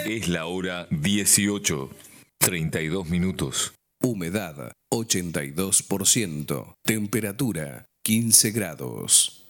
Es la hora 18:32. Humedad 82%. Temperatura 15 grados.